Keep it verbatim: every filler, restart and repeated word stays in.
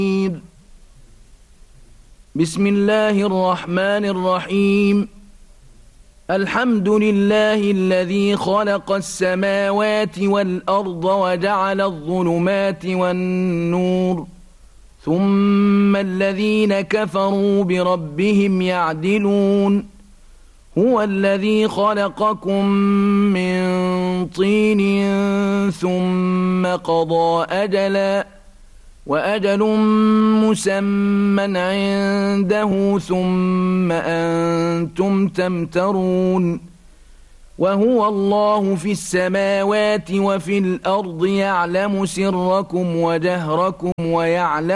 بسم الله الرحمن الرحيم الحمد لله الذي خلق السماوات والأرض وجعل الظلمات والنور ثم الذين كفروا بربهم يعدلون هو الذي خلقكم من طين ثم قضى أجلا وأجل مسمى عنده ثم أنتم تمترون وهو الله في السماوات وفي الأرض يعلم سركم وجهركم ويعلم